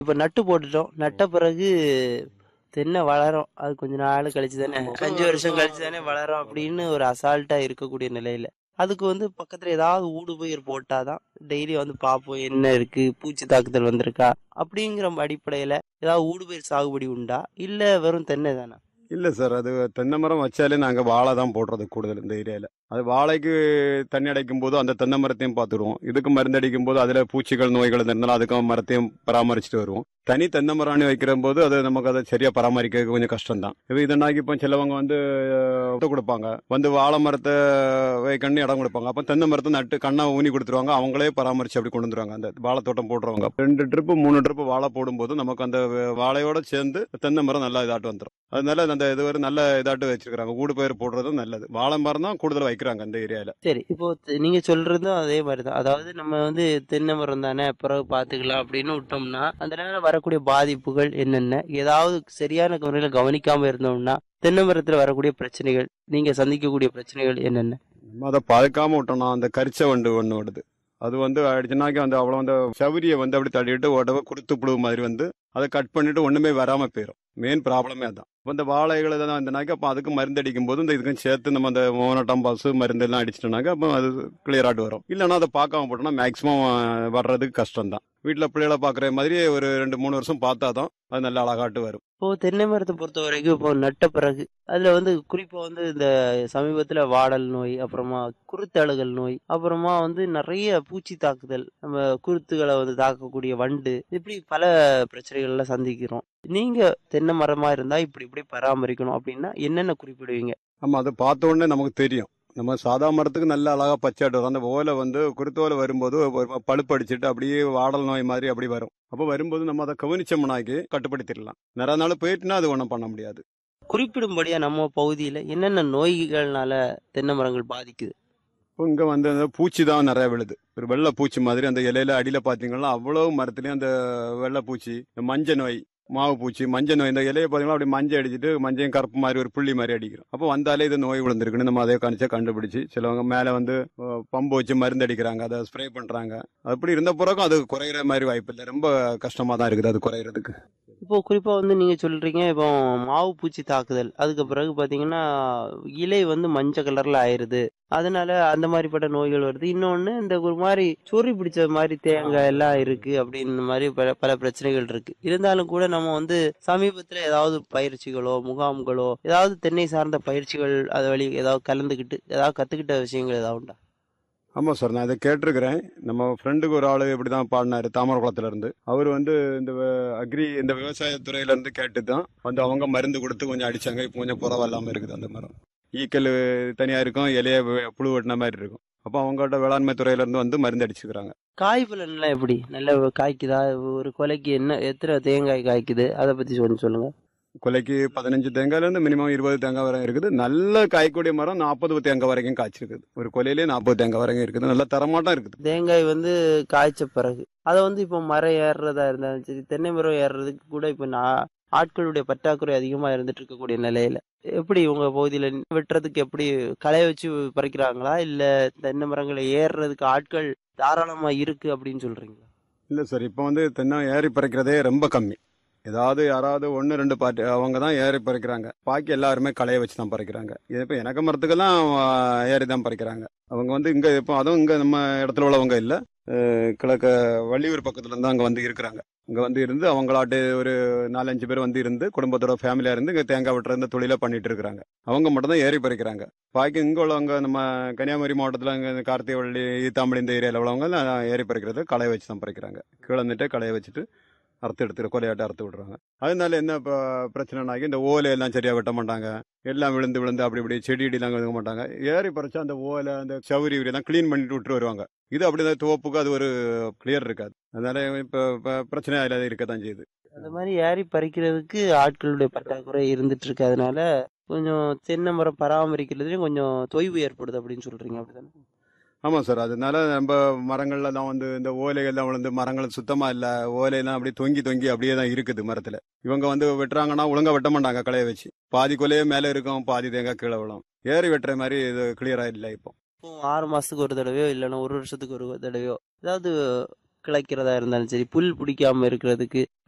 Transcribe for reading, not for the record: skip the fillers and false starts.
இப்ப நட்டு போட்டுட்டோம். நட்ட பிறகு தென்னை வளரும். அது கொஞ்ச நாள் கழிச்சு தானே, 5 வருஷம் கழிச்சு தானே வளரும் அப்படின்னு ஒரு அசால்ட்டா இருக்கக்கூடிய நிலையில. அதுக்கு பக்கத்துல ஏதாவது ஊடுபயிர் போட்டாதான் டெய்லி பார்ப்போம் என்ன இருக்கு, பூச்சி தாக்குதல் வந்திருக்கா அப்படிங்கிற அடிப்படையில ஏதாவது ஊடுபயிர் சாகுபடி உண்டா? இல்ல வெறும் தென்னை தானா? இல்ல சார். அது தென்னை மரம் வச்சாலே நாங்க வாழை தான் போடுறது கூடுதல் இந்த ஏரியால. அது வாழைக்கு தண்ணி அடைக்கும் போது அந்த தென்னை மரத்தையும் பார்த்துடுவோம். இதுக்கு மருந்து அடிக்கும் போது அதுல பூச்சிகள் நோய்கள் இருந்தாலும் அதுக்கும் மரத்தையும் பராமரிச்சுட்டு வருவோம். தனி தென்னை மராணி வைக்கிற போது அது நமக்கு அதை சரியா பராமரிக்க கொஞ்சம் கஷ்டம் தான். இதனாக்கி இப்போ சிலவங்க கொடுப்பாங்க, வாழை மரத்தை வைக்கணும்னு இடம் கொடுப்பாங்க. அப்ப தென்னை மரத்தை நட்டு கண்ணா ஊனி கொடுத்துருவாங்க. அவங்களே பராமரிச்சு அப்படி கொண்டு வந்துருவாங்க. அந்த வாழை தோட்டம் போடுறவங்க 2 ட்ரிப்பு 3 ட்ரிப்பு வாழை போடும்போது நமக்கு அந்த வாழையோட சேர்ந்து தென்னை மரம் நல்லா இதாட்டு வந்துடும். அதனால அந்த இது ஒரு நல்ல இதாட்டு வச்சிருக்காங்க. ஊடு பயிர் போடுறதும் நல்லது. வாழை மரம் தான் கூடுதல் வைக்கிறாங்க அந்த ஏரியால. சரி, இப்போ நீங்க சொல்றதும் அதே மாதிரிதான். அதாவது நம்ம தென்னை மரம் தானே பிறகு பாத்துக்கலாம் அப்படின்னு விட்டோம்னா அந்த நேரம் வரக்கூடிய பாதிப்புகள் என்னென்ன, ஏதாவது சரியான முறையில கவனிக்காம இருந்தோம்னா தென்னை மரத்துல வரக்கூடிய பிரச்சனைகள், நீங்க சந்திக்கக்கூடிய பிரச்சனைகள் என்னென்ன? நம்ம அதை பாதுகாம விட்டோம்னா அந்த கரிச்ச வண்டு ஒண்ணு வருது. அது அடிச்சுனாக்கி அவ்வளவு சவுரிய அப்படி தள்ளிட்டு உடவை குருத்து புழு மாதிரி அதை கட் பண்ணிட்டு ஒண்ணுமே வராம போயிடும். மெயின் ப்ராப்ளமே அதான். இந்த வாழைகளை தான் இருந்தனாக்கா அப்போ அதுக்கு மருந்து அடிக்கும் போது இதுக்கும் சேர்த்து நம்ம அந்த மோனோட்டாம் பாஸ் மருந்து எல்லாம் அடிச்சிட்டோம்னாக்கா அப்போ அது கிளியர் ஆட்டு வரும். இல்லைன்னா அதை பார்க்காம போட்டோம்னா மேக்சிமம் வர்றதுக்கு கஷ்டம் தான். வீட்டில் பிள்ளைகளை பார்க்குற மாதிரி ஒரு 2-3 வருஷம் பார்த்தா தான் அது நல்ல அழகாட்டு வரும். இப்போ தென்னை மரத்தை பொறுத்த வரைக்கும் இப்போ நட்ட பிறகு அதுல குறிப்பா இந்த சமீபத்துல வாடல் நோய், அப்புறமா குருத்தழுகல் நோய், அப்புறமா நிறைய பூச்சி தாக்குதல், நம்ம குருத்துகளை தாக்கக்கூடிய வண்டு, இப்படி பல பிரச்சனைகள் எல்லாம் சந்திக்கிறோம். நீங்க தென்னை மரமா இருந்தா இப்படி இப்படி பராமரிக்கணும் அப்படின்னா என்னென்ன குறிப்பிடுவீங்க? ஆமா, அதை பார்த்த உடனே நமக்கு தெரியும். நம்ம சாதா மரத்துக்கு நல்ல அழகா பச்சாட்டு வரும். அந்த ஓலை குருத்தோலை வரும்போது பழுப்பு அடிச்சுட்டு அப்படியே வாடல் நோய் மாதிரி அப்படி வரும். அப்போ வரும்போது நம்ம அதை கவனிச்சோம்னாக்கி கட்டுப்படுத்திடலாம். நிறைய நாள் போயிட்டுனா அது ஒன்றும் பண்ண முடியாது. குறிப்பிடும்படியா நம்ம பகுதியில என்னென்ன நோய்கள்னால தென்னை மரங்கள் பாதிக்குது? இப்போ இங்கே அந்த பூச்சி தான் நிறைய விழுது. ஒரு வெள்ளை பூச்சி மாதிரி அந்த இலையில அடியில் பார்த்தீங்கன்னா அவ்வளவு மரத்துலேயும் அந்த வெள்ளை பூச்சி, மஞ்சள் நோய், மாவு பூச்சி, மஞ்சள் நோய், இந்த இலையை பார்த்தீங்கன்னா அப்படி மஞ்சள் அடிச்சுட்டு மஞ்சள் கருப்பு மாதிரி ஒரு புள்ளி மாதிரி அடிக்கிறோம். அப்போ வந்தாலே இது நோய் விழுந்திருக்குன்னு நம்ம அதை கண்டுபிடிச்சு சிலவங்க மேலே பம்பு வச்சு மருந்து அடிக்கிறாங்க, அதை ஸ்ப்ரே பண்ணுறாங்க. அப்படி இருந்த பிறகும் அது குறையிற மாதிரி வாய்ப்பு இல்லை. ரொம்ப கஷ்டமாக தான் இருக்குது அது குறையிறதுக்கு. இப்போ குறிப்பா நீங்க சொல்றீங்க இப்போ மாவு பூச்சி தாக்குதல், அதுக்கு பிறகு பாத்தீங்கன்னா இலை மஞ்சள் கலர்ல ஆயிருது, அதனால அந்த மாதிரிப்பட்ட நோய்கள் வருது. இன்னொன்னு இந்த ஒரு மாதிரி சொறி பிடிச்ச மாதிரி தேங்காய் எல்லாம் இருக்கு அப்படின்னு மாதிரி பல பிரச்சனைகள் இருக்கு. இருந்தாலும் கூட நம்ம சமீபத்துல ஏதாவது பயிற்சிகளோ முகாம்களோ ஏதாவது தென்னை சார்ந்த பயிற்சிகள் அது வழி ஏதாவது கலந்துக்கிட்டு ஏதாவது கத்துக்கிட்ட விஷயங்கள் ஏதாவது உண்டா? ஆமாம் சார், நான் இதை கேட்டிருக்கிறேன். நம்ம ஃப்ரெண்டுக்கு ஒரு ஆள் இப்படி தான் பாடினாரு தாமரகுளத்துல இருந்து. அவர் இந்த அக்ரி இந்த விவசாயத்துறையில இருந்து கேட்டு தான் அவங்க மருந்து கொடுத்து கொஞ்சம் அடிச்சாங்க. இப்போ கொஞ்சம் பரவாயில்லாம இருக்குது. அந்த மரம் ஈக்கல் தனியா இருக்கும், இலைய புழு வெட்டின மாதிரி இருக்கும். அப்போ அவங்கள்ட்ட வேளாண்மை துறையில இருந்து மருந்து அடிச்சுக்கிறாங்க. காய் பலன் எல்லாம் எப்படி நல்ல காய்க்குதா? ஒரு கொலைக்கு எத்தனை தேங்காய் காய்க்குது, அதை பத்தி கொஞ்சம் சொல்லுங்க. கொலைக்கு 15 தேங்காயிலேருந்து மினிமம் 20 தேங்காய் வரைக்கும் இருக்குது. நல்ல காய்க்கூடிய மரம் 40 தேங்காய் வரைக்கும் காய்ச்சிருக்குது. ஒரு கொலையிலே 40 தேங்காய் வரைக்கும் இருக்குது. நல்ல தரமாட்டம் இருக்குது. தேங்காய் காய்ச்ச பிறகு அதை இப்போ மரம் ஏறுறதா இருந்தாலும் சரி, தென்னை மரம் ஏறுறதுக்கு கூட இப்போ ஆட்களுடைய பற்றாக்குறை அதிகமா இருந்துட்டு இருக்கக்கூடிய நிலையில எப்படி உங்க பகுதியில வெட்டுறதுக்கு எப்படி களை வச்சு பறிக்கிறாங்களா, இல்ல தென்னை மரங்களை ஏறுறதுக்கு ஆட்கள் தாராளமா இருக்கு அப்படின்னு சொல்றீங்களா? இல்ல சார், இப்போ தென்னை ஏறி பறிக்கிறதே ரொம்ப கம்மி. ஏதாவது யாராவது 1-2 பாட்டு அவங்க தான் ஏறி பறிக்கிறாங்க. பாக்கி எல்லாருமே களைய வச்சு தான் பறிக்கிறாங்க. இப்போ எனக்கு மரத்துக்கெல்லாம் ஏறி தான் பறிக்கிறாங்க. அவங்க இங்க இப்போ அதுவும் இங்க நம்ம இடத்துல உள்ளவங்க இல்லை, கிழக்க வள்ளியூர் பக்கத்துல இருந்து அங்க இருக்கிறாங்க. இங்க இருந்து அவங்களாட்டு ஒரு 4-5 பேர் இருந்து குடும்பத்தோட ஃபேமிலியா இருந்து இங்க தேங்காய் வெட்டுற இந்த தொழிலை பண்ணிட்டு இருக்கிறாங்க. அவங்க மட்டும் தான் ஏறி பறிக்கிறாங்க. பாக்கி இங்க உள்ளவங்க நம்ம கன்னியாகுமரி மாவட்டத்துல இங்க கார்த்திகவள்ளி, ஈத்தாம்பளி இந்த ஏரியாவில் உள்ளவங்க ஏறி பறிக்கிறது களைய வச்சு தான் பறிக்கிறாங்க. கீழே வந்துட்டு களைய வச்சுட்டு கொலையாட்ட அறுத்து விடுறாங்க. அதனால என்ன பிரச்சனைனாக்கி இந்த ஓலையெல்லாம் சரியா வெட்ட மாட்டாங்க. எல்லாம் விழுந்து அப்படி இப்படி செடியெல்லாம் வைக்க மாட்டாங்க. ஏறி பறிச்சா அந்த ஓலை அந்த சவுரி எல்லாம் கிளீன் பண்ணிட்டு விட்டு வருவாங்க. இது அப்படி துவப்புக்கு அது ஒரு கிளியர் இருக்காது. அதனால இப்ப பிரச்சனை அதில் இருக்கத்தான் செய்யுது. அந்த மாதிரி ஏறி பறிக்கிறதுக்கு ஆட்களுடைய பற்றாக்குறை இருந்துட்டு இருக்கு. அதனால கொஞ்சம் தென்னை மரம் பராமரிக்கிறதுலயும் கொஞ்சம் தொய்வு ஏற்படுது அப்படின்னு சொல்றீங்க, அப்படித்தானே? ஆமாம் சார், அதனால நம்ம மரங்கள்லாம் இந்த ஓலைகள்லாம் விழுந்து மரங்கள் சுத்தமா இல்லை. ஓலையெல்லாம் அப்படியே தொங்கி அப்படியே தான் இருக்குது மரத்துல. இவங்க வெட்டுறாங்கன்னா ஒழுங்கா வெட்ட மாட்டாங்க களைய வச்சு. பாதி கொலையே மேலே இருக்கும், பாதி தேங்காய் கீழே விழும். ஏறி வெட்டுற மாதிரி இது கிளியரா இல்லை. இப்போ 6 மாசத்துக்கு ஒரு தடவையோ இல்லைன்னா 1 வருஷத்துக்கு ஒரு தடவையோ ஏதாவது கிளைக்கிறதா இருந்தாலும் சரி, புல் பிடிக்காம இருக்கிறதுக்கு